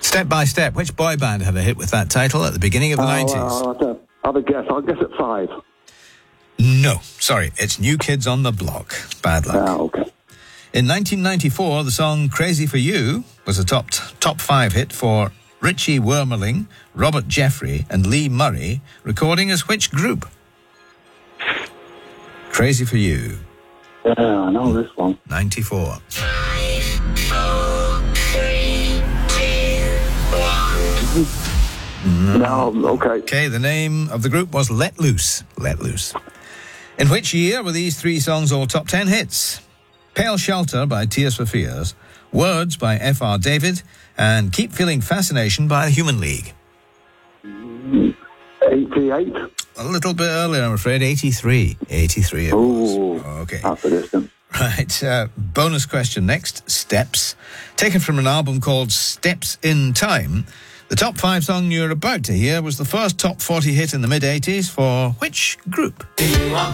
Step by Step. Which boy band had a hit with that title at the beginning of the 90s? I'll have a guess. I'll guess at 5. No, sorry. It's New Kids on the Block. Bad luck. Okay. In 1994, the song Crazy for You was a top 5 hit for Richie Wormerling, Robert Jeffrey and Lee Murray, recording as which group? Crazy for You. Yeah, I know this one. 94. 5, 4, 3, 2, 1. No, okay. Okay, the name of the group was Let Loose. Let Loose. In which year were these 3 songs all top 10 hits? Pale Shelter by Tears for Fears, Words by F.R. David, and Keep Feeling Fascination by Human League. 88. A little bit earlier, I'm afraid. 83. 83 it was. Okay. That's a distance. Right. Bonus question next. Steps. Taken from an album called Steps in Time. The top 5 song you're about to hear was the first top 40 hit in the mid-80s for which group?